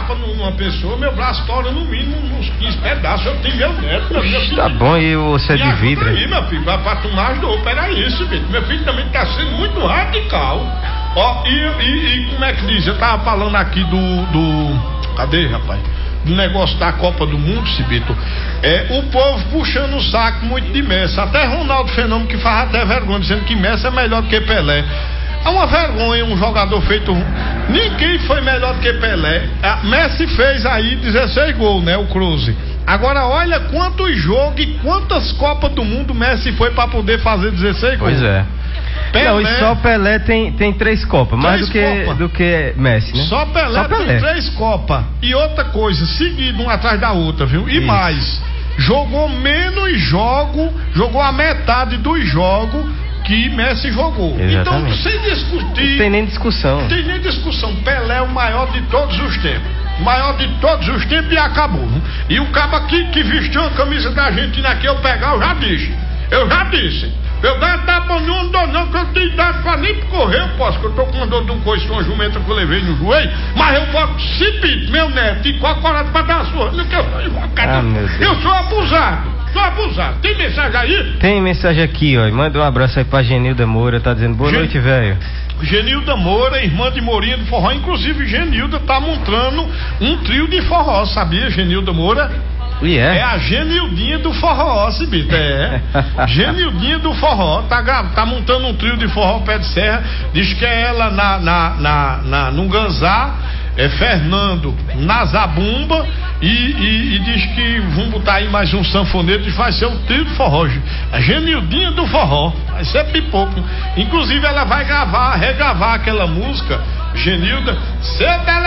tapa numa pessoa, meu braço tora no mínimo uns 15 pedaços. Eu tenho meu neto, meu filho. Tá bom, e você é de vidro? Aí, meu filho, vai pra tomar as dores. Peraí, bicho. Meu filho também tá sendo muito radical. Ó, e como é que diz? Eu tava falando aqui cadê, rapaz? Do negócio da Copa do Mundo, Cibito. O povo puxando o saco muito de Messi. Até Ronaldo Fenômeno, que faz até vergonha, dizendo que Messi é melhor do que Pelé. É uma vergonha um jogador feito. Ninguém foi melhor do que Pelé. Messi fez aí 16 gols, né? O Cruze. Agora olha quantos jogos e quantas Copas do Mundo Messi foi pra poder fazer 16 gols. Pois é. Pelé, não, e só Pelé tem 3 Copas, mais do que Messi, né? Só Pelé tem 3 Copas. E outra coisa, seguido uma atrás da outra, viu? E mais, jogou menos jogos, jogou a metade dos jogos que Messi jogou. Exatamente. Então, sem discutir. Não tem nem discussão. Não tem nem discussão. Pelé é o maior de todos os tempos. Maior de todos os tempos e acabou. E o cabo aqui que vestiu a camisa da Argentina aqui, eu pegar, eu já disse. Eu dar tapa não dou não, que eu tenho idade pra nem correr, eu posso, que eu tô com uma dor de um coice, uma jumenta que eu levei no joelho, mas eu posso, se pide, meu neto, e qual a coragem pra dar a sua? Eu sou abusado. Tem mensagem aí? Tem mensagem aqui, ó. Manda um abraço aí pra Genilda Moura, tá dizendo boa noite, velho. Genilda Moura, irmã de Mourinha do Forró. Inclusive, Genilda tá montando um trio de forró, sabia, Genilda Moura? É a Genildinha do forró, Cibito. Genildinha do forró. Tá montando um trio de forró pé de serra. Diz que é ela no Ganzá, Fernando na Zabumba e diz que vão botar aí mais um sanfoneiro e vai ser um trio de forró. A Genildinha do forró. Vai ser pipoco. Inclusive ela vai regravar aquela música, Genilda.